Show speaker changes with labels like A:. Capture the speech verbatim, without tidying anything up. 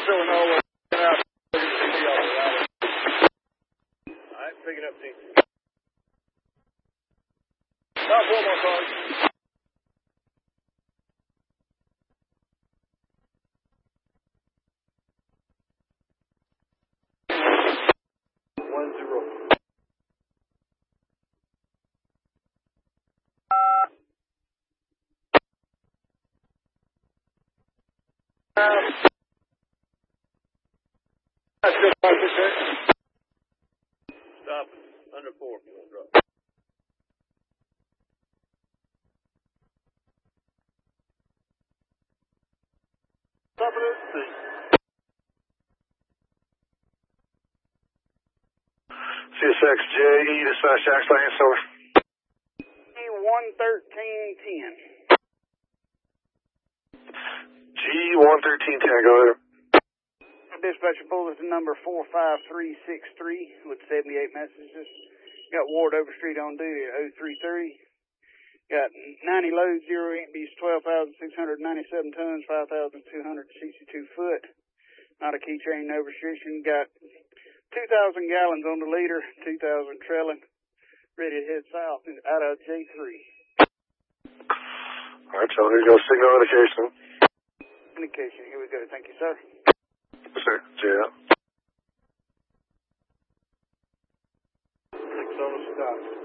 A: Filling all the way out. Alright, picking up team. Stop one more cars. One zero. That's good, five percent. Stop it. Under four. Drop. Stop it at C. C S X J E, dispatch Jack's Lane, source.
B: G one thirteen ten.
A: G one thirteen ten, go ahead.
B: Dispatcher bulletin number four five three six three with seventy-eight messages. Got Ward Overstreet on duty at oh three thirty. Got ninety loads, zero empties, twelve thousand six hundred ninety-seven tons, five thousand two hundred sixty-two foot. Not a key chain, no restriction. Got two thousand gallons on the leader, two thousand trailing. Ready to head south out of J three.
A: Alright, so here goes signal indication.
B: Indication, here we go. Thank you, sir.
A: Yes, sir. Yeah.
B: Six on the stop.